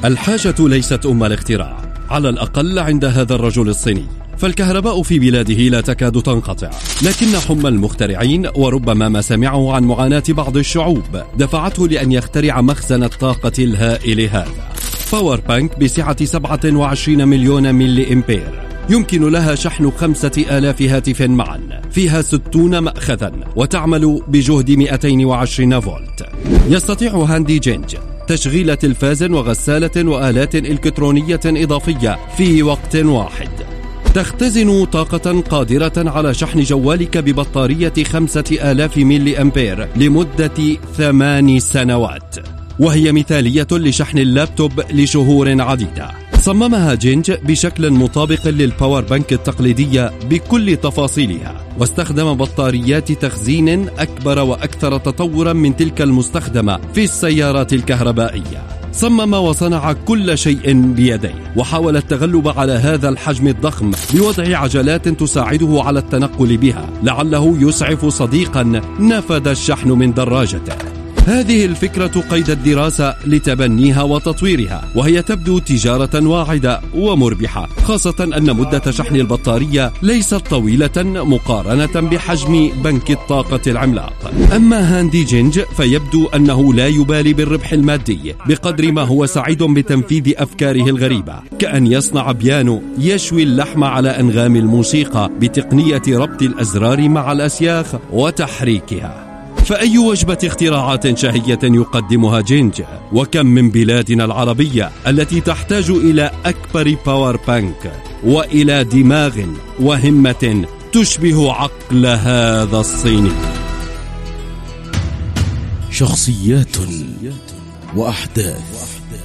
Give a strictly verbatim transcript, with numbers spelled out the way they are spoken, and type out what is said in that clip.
الحاجة ليست أم الاختراع، على الأقل عند هذا الرجل الصيني، فالكهرباء في بلاده لا تكاد تنقطع، لكن حمى المخترعين وربما ما سمعه عن معاناة بعض الشعوب دفعته لأن يخترع مخزن الطاقة الهائل هذا. باور بانك بسعة سبعة وعشرين مليون ملي إمبير يمكن لها شحن خمسة آلاف هاتف معا، فيها ستون مأخذا وتعمل بجهد مئتين وعشرين فولت. يستطيع هاندي جينج تشغيل تلفاز وغسالة وآلات إلكترونية إضافية في وقت واحد. تختزن طاقة قادرة على شحن جوالك ببطارية خمسة آلاف ملي أمبير لمدة ثمان سنوات، وهي مثالية لشحن اللابتوب لشهور عديدة. صممها جينج بشكل مطابق للباور بانك التقليدية بكل تفاصيلها، واستخدم بطاريات تخزين أكبر وأكثر تطورا من تلك المستخدمة في السيارات الكهربائية. صمم وصنع كل شيء بيديه، وحاول التغلب على هذا الحجم الضخم بوضع عجلات تساعده على التنقل بها، لعله يسعف صديقا نفد الشحن من دراجته. هذه الفكرة قيد الدراسة لتبنيها وتطويرها، وهي تبدو تجارة واعدة ومربحة، خاصة أن مدة شحن البطارية ليست طويلة مقارنة بحجم بنك الطاقة العملاق. أما هاندي جينج فيبدو أنه لا يبالي بالربح المادي بقدر ما هو سعيد بتنفيذ أفكاره الغريبة، كأن يصنع بيانو يشوي اللحم على أنغام الموسيقى بتقنية ربط الأزرار مع الأسياخ وتحريكها. فأي وجبة اختراعات شهية يقدمها جينج؟ وكم من بلادنا العربية التي تحتاج إلى أكبر باور بانك وإلى دماغ وهمة تشبه عقل هذا الصيني. شخصيات وأحداث